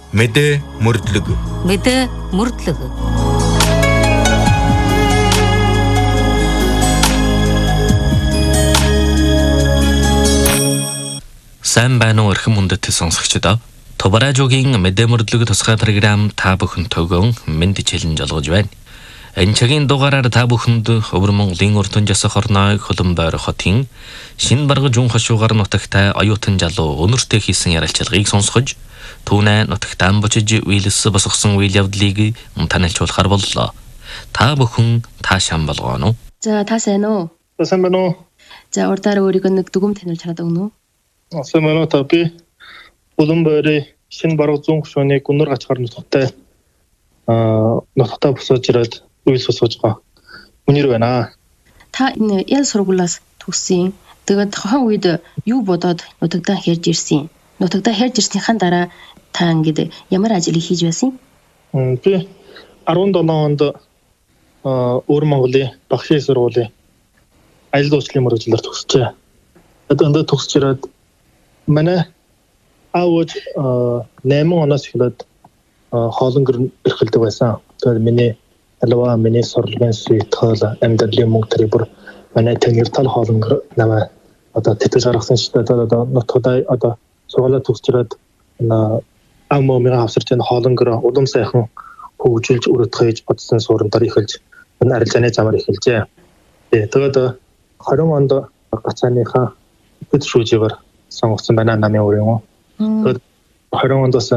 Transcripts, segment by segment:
Мэдээ мөрдлөг. Мэдээ мөрдлөг. Сайн байна уу эрхэм хүндэт сонсогчдоо. Тубаражуугийн мэдээ мөрдлөг тусгай програм та бүхэнтэйгөө мэнд хилэн жолгож байна. Энэ цагийн дугаараар та бүхэнд Өвөр Монголын Урд Жасах орноо Хөлбөмбөр хотын Шинэ Баргаж Жун хашуугаар нутагтай оюутан залуу өнөртөө хийсэн ярилцлагыг сонсгож түүнээ нутагтаа бочиж үйлс босгосон үйл явдлыг танилцуулахар боллоо. Та бүхэн таашаан болгоно. За та сайн уу? Сайн байна уу? За урдаар өөрийгөө нэг дүгм танилцуулж чадаад өгнө үү? Сайн байна уу та би Хөлбөмбөрийн Шинэ Баргаж Жун хашууны Гүнэр гачгаар нутагтай нутагтаа босож ирээд үйл сосгож байгаа. Үнэр байна. Та энэ ял сургуулиас төгссөн. Тэгээд тохон үед юу бодоод нутагтаа хэрж ирсэн? Нутагтаа хэрж ирснийхэн дараа та ингээд ямар ажил хийж байсан? Би 17 онд Өвөр Монголын багшийн сургуулийн аялал жуулчлалын мөрөглөөр төгсчээ. Тэгээд төгсч ирээд манай аав 8 оноос эхлээд хоолонгор эрхэлдэг байсан. Тэгээд миний сурлагын суйтхол амьдралын мөнгө төрөөр манай тэнгэр тал хоолонгор намаа тэтгэж гаргасан шүү дээ. Нутгадаа сургуулаа төгсчрээд аммомын авсарч энэ хоолонгор улам сайхан хөгжүүлж өрөтгөж бодсон суурьнаар эхэлж энэ арилжааны замаар эхэлжээ. Тэгээд 20 онд гацааныхаа бид шүүжээр сонгогдсон байна намын өрөө. Тэгээд 20 ондоос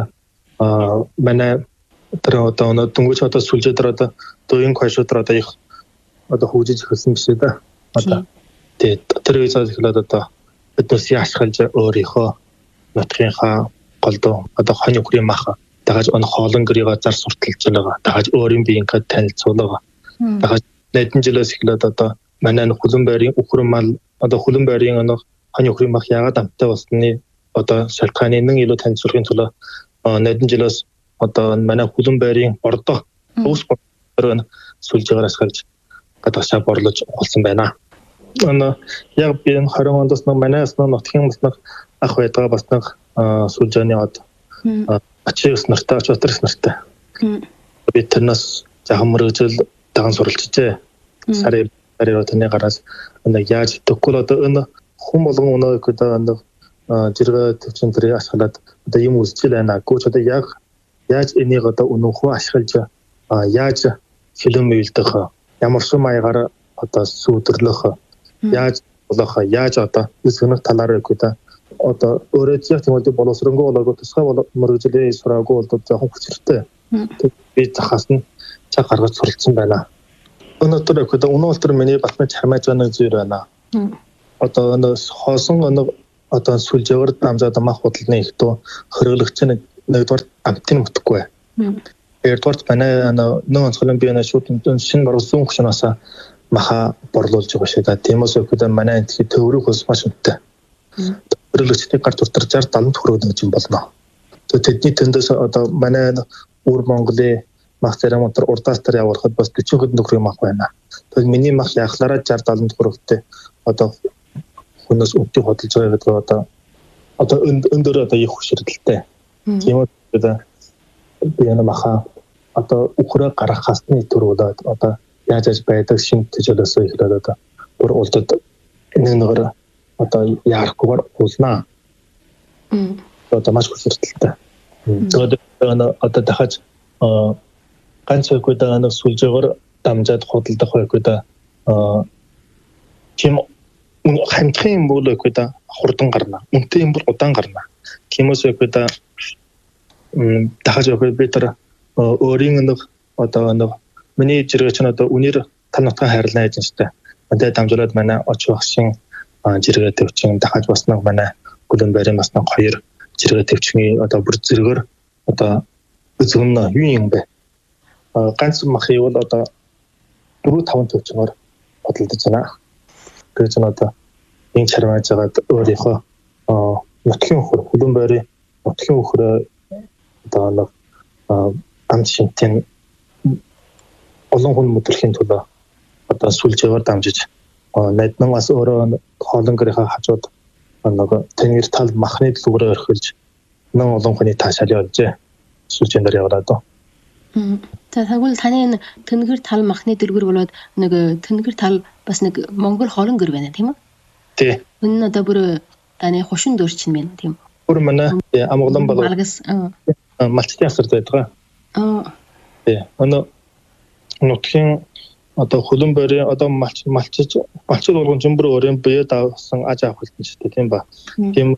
манай тэр дөнгөж сүлжээ дээр дуугийн хойшууд их хөгжиж эхэлсэн биш үү да. Тэр үеэс эхлээд биднээс яашхалж өөрийнхөө нутгийнхаа голдоо хонь өхрийн мах дагаж хоолонгорыг зар сурталж байгаа. Дагаж өөрийн биеийнхээ танилцуулга. Дагаж нэгэн жилээс эхлээд манай Хөлбөмбөрийн өхрөн мал Хөлбөмбөрийн хонь өхрийн мах яагаад амттай болсны шалтгааныг илүү танилцуулахын тулд нэгэн жилээс манай Хөлбөмбөрийн ордоо ус бороо сүлжээгээр ашиглаж гадаашаа борлож болсон байна. Яг би 20 оноос манайс нутгийн бас ах байдаг бас сүлжээний ачаас нартай ачаатрас нартай. Би тэрнээс жахан мөрөжл даган суралцжээ. Сарын таны гараас яаж төгөл энэ хүм болгон өнөө жиргээ төвчин төрийг ашиглаад юм үзчихэл байна. Гүч яаж энийг өнөөхөө ашиглаж яаж хилэн мэлдэх ямар ч маягаар сүйдэрлэх яаж болох яаж эсгэнэх талаар өөрөө яг тийм үү боловсронгоо болоод тусгай мөрөглөө сураагүй бол жоохон хүчтэй. Би захаас нь цаг гаргаж суралцсан байна. Өнөөдөр өнөөдөр миний батны чармаж байгаа зүйл байна. Хоосон сүлжээгээр дамжаад мах бодлны их дөө хөрөглөгч нэгдүгээр амтын мөтггүй. Хоёрдугаар манай нөө онцгойлон би шууд Шинэ Баргаж Жун хашуунаас маха борлуулж байгаа шүү дээ. Тиймээс манай энэ төвөрөх ус маш өнтэй. Хөрөглөгчдийн гарт уртар 60-70 төгрөг нэж юм болно. Тэдний тэндээс манай Өвөр Монголын мах церемонтор урдаас тэр явуулахад бас 40 төгрөгийн мах байна. Тэгээд миний мах яхлаараа 60-70 төгрөгтэй хүнээс өвдөө хөдөлж байгаа гэдэг өндөр их хөшрөлттэй. Тиймээс би маха үхрээ гарах хасны төрүүлээд яаж байдаг шинэ төжөлөөсөө эхлээд бүр улдад нэгнээр яарахгүйгээр уулнаа. Маш хүсэлтэлтэй. Тэгээд дахиж ганц үедээ сүлжээгээр дамжаад худалдах үедээ тийм хамтхан бол үедээ хурдан гарна. Үнэтэй юм бол удаан гарна. Тиймээс үедээ дахиж би тэр өөрийн миний жиргээ чинь үнээр танахтай хайрлаа гэж штэ. Тэгээд дамжуулаад манай оч багшийн жиргээ төвчин дахиж бас манай Хөлбөмбөрийн бас 2 жиргээ төвчний бүр зэрэгээр зөвхөн юу юм бэ? Ганц махыг бол 4-5 төвчнөр бодлож байна. Тэгээд энэ чармааж байгаад өөрийнхөө нутгийн Хөлбөмбөрийн нутгийн өхрөө амт шинтэн олон хүн мэдрэхийн тулд сүлжээгээр дамжиж найднан бас өөрөө хоолонгорынхаа хажууд тэнгэр тал махны дэлгүүрээр өрхөлж нэн олон хүний таашаал явжээ. сүлжээндээр яваад доо. За тэгвэл таны тэнгэр тал махны дэлгэр болоод нэг тэнгэр тал бас нэг Монгол хорон гэр байна тийм үү? Тий. Энэ одоо бүр таны хушин дөр чинь байна тийм үү? Бүр манай амглан болоо Малгас. малчтын асар байдаг. Тий. Нутгийн одоо хөлөн борийн одоо малчид болгон жимбэр өөрийн бие давсан аж ахуйлтан ч тийм ба. Тийм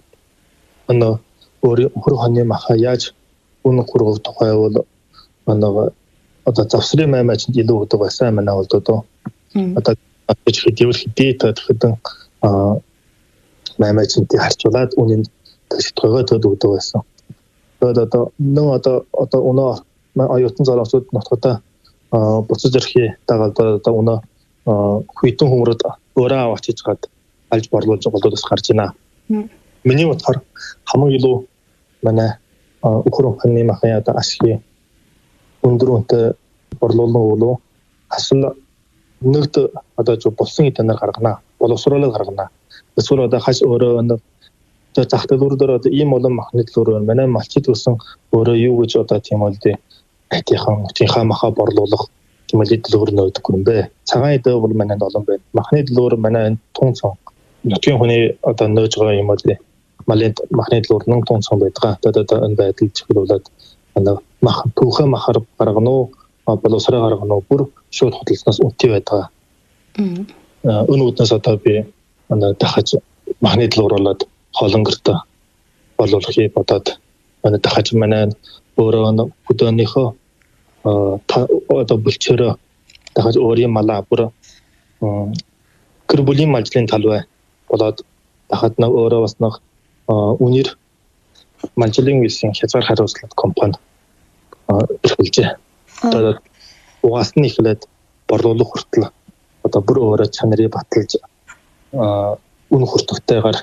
өөрийн хөр хоны маха яаж үнэ хургуй тухай бол одоо завсрын маймаач илүү өгдөг байсан манай бол одоо хэдийгээр хэдэн маймаачныг харьцуулаад үнийн төсөлтгөөгөө өгдөг байсан. Одоо өнөө оюутан залуучууд нутгата буцаж ирэхий дагаад одоо өнөө хүйтэн хүмүүрд өөрөө аваад хийж гад алж борлуулж голдоос гарч байна. Миний бодохоор хамгийн илүү манай өхөр хонны махын одоо ашиг өндрөнтэй борлуулна болов асал нэгд одоо зөв болсон эднэр гаргана боловсруулаад гаргана эсвэл одоо хаш өөрөө нэг захтай дүрээр одоо ийм олон махны төлөөр манай малчид өсөн өөрөө юу гэж одоо тийм бол дээ айтийнхаа маха борлуулах тийм л төлөөр нөөдөг юм бэ. Цагаан эдээ бол манайд олон байна. Махны төлөөр манай тун цон нутгийн хүний одоо нөөж байгаа юм бол дээ махны төлөөр нэг тун цон байдаг. Одоо энэ байдал чиглүүлээд мах түүхэ махар гаргана уу боловсроо гаргана уу бүр шууд хөдөлснөөс үнэтэй байдаг. Өнөөднөөс одоо би дахиж махны төлөөр болоод хоолонгортой болуулахыг бодоод дахиж манай өөрөө хөдөөнийхөө одоо бүлчээрээ дахиж өөрийн малаа бүр гэр бүлийн малжлын талбай болоод дахиж нэг өөрөө бас нэг үнээр малжлын үйлсийн хязгаар хариуцлага компани эрхэлжээ. Одоо угаасны ихлээд борлуулах хүртэл одоо бүр өөрөө чанарыг баталж үн хүртэхтэйгээр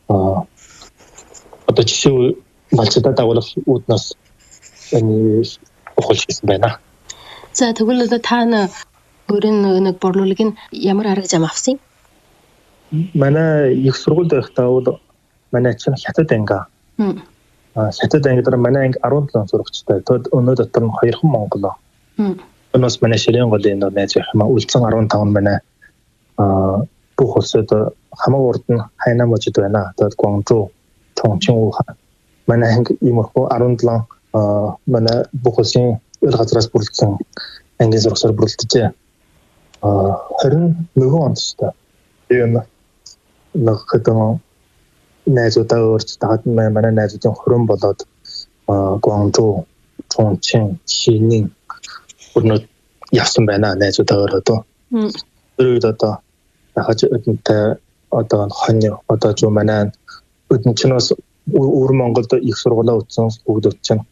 одоо жишээ малчдаа дагуулах үүднээс энэ ухалжсэн байна. За тэгвэл одоо та өөрийн нэг борлуулагийг ямар арга зам авсан? Манай их сургуульд байхдаа бол манай чинь хятад анги. Хятад анги дээр манай анги 17 сурагчтай. Тэгэд өнөө дотор нь 2 Монгол. Өнөөс манай ширийн голын найз хэмээн үлдсэн 15 манай бүх улсад хамаг урд нь хайна мужид байна. Тэгэд Гуанчжоу, Чончин Ухан манай анги иймэрхүү 17 манай бүх улсын өр газраас бүрдсэн ангийн сургасаар бүрэлдэжээ. 21 онд ч та. Энэ нэг хэдэн найзуудаа өөрч таад манай найзуудын хорон болоод Гуанчжоу, Чончин, Шинийн өрнөд явсан байна найзуудаа өрөөдөө. Өөрөд одоо хаж өдөнтэй одоо хонь одоо зөв манай өдөн чинээс өвөр Монголд их сургуулаа үтсэн бүгд чинь